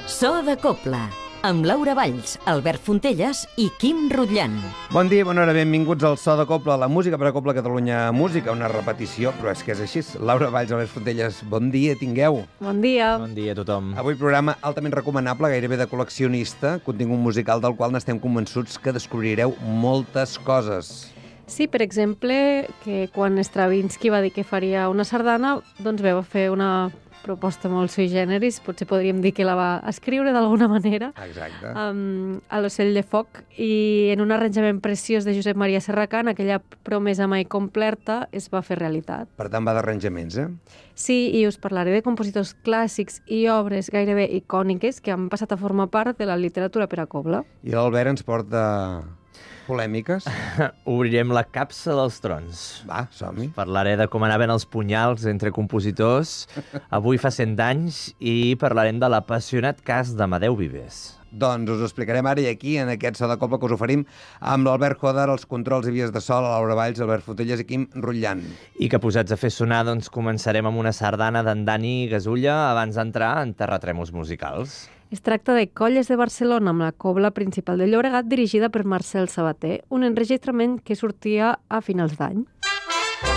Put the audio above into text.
So de Cobla, amb Laura Valls, Albert Fontelles i Quim Rutllant. Bon dia, bona hora, benvinguts al So de Cobla, la música per a Cobla Catalunya Música, una repetició, però és que és així. Laura Valls, Albert Fontelles, bon dia, tingueu. Bon dia. Bon dia a tothom. Avui programa altament recomanable, gairebé de col·leccionista, contingut musical del qual n'estem convençuts que descobrireu moltes coses. Sí, per exemple, que quan Stravinsky va dir que faria una sardana, doncs va fer una proposta molt sui generis, potser podríem dir que la va escriure d'alguna manera, Exacte. a l'Ocell de Foc, i en un arranjament preciós de Josep Maria Serracant, aquella promesa mai complerta es va fer realitat. Per tant, va d'arranjaments, eh? Sí, i us parlaré de compositors clàssics i obres gairebé icòniques que han passat a formar part de la literatura per a cobla. I l'Albert ens porta polèmiques. Obrirem la capsa dels trons. Va, som-hi. Parlaré de com anaven els punyals entre compositors. Avui fa 100 anys i parlarem de l'apassionat cas d'Amadeu Vives. Doncs us ho explicarem ara i aquí, en aquest So de Cobla que us oferim, amb l'Albert Joder, els controls i vies de so, la Laura Valls, Albert Fontelles i Quim Rutllant. I que posats a fer sonar, doncs començarem amb una sardana d'en Dani Gasulla abans d'entrar en terratrèmols musicals. Es tracta de Colles de Barcelona, amb la cobla principal de Llobregat, dirigida per Marcel Sabater, un enregistrament que sortia a finals d'any.